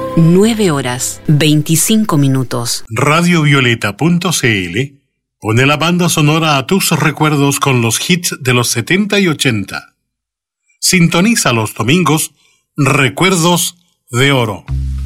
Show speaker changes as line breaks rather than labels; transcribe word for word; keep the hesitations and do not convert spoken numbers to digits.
nueve horas, veinticinco minutos.
radiovioleta punto c l pone la banda sonora a tus recuerdos con los hits de los setenta y ochenta. Sintoniza los domingos Recuerdos de Oro.